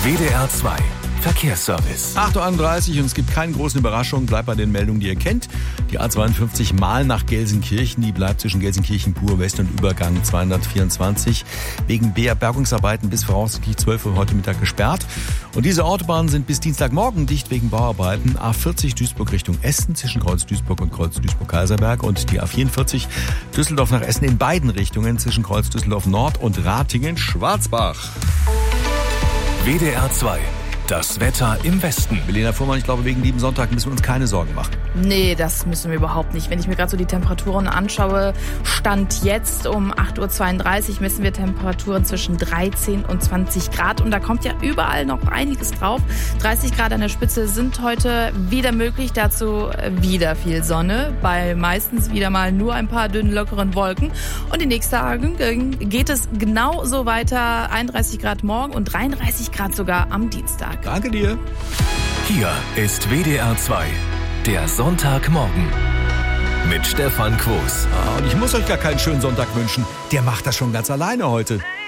WDR 2 Verkehrsservice. 8.31 Uhr und es gibt keine großen Überraschungen. Bleibt bei den Meldungen, die ihr kennt. Die A52 Mal nach Gelsenkirchen, die bleibt zwischen Gelsenkirchen Pur West und Übergang 224 wegen Bergungsarbeiten bis voraussichtlich 12 Uhr heute Mittag gesperrt. Und diese Autobahnen sind bis Dienstagmorgen dicht wegen Bauarbeiten. A40 Duisburg Richtung Essen zwischen Kreuz Duisburg und Kreuz Duisburg-Kaiserberg und die A44 Düsseldorf nach Essen in beiden Richtungen zwischen Kreuz Düsseldorf Nord und Ratingen-Schwarzbach. WDR 2. Das Wetter im Westen. Milena Fuhrmann, ich glaube, wegen lieben Sonntag müssen wir uns keine Sorgen machen. Nee, das müssen wir überhaupt nicht. Wenn ich mir gerade so die Temperaturen anschaue, Stand jetzt um 8.32 Uhr messen wir Temperaturen zwischen 13 und 20 Grad. Und da kommt ja überall noch einiges drauf. 30 Grad an der Spitze sind heute wieder möglich. Dazu wieder viel Sonne. Bei meistens wieder mal nur ein paar dünnen, lockeren Wolken. Und die nächsten Tage geht es genauso weiter. 31 Grad morgen und 33 Grad sogar am Dienstag. Danke dir. Hier ist WDR 2, der Sonntagmorgen mit Stefan Quos. Und ich muss euch gar keinen schönen Sonntag wünschen. Der macht das schon ganz alleine heute.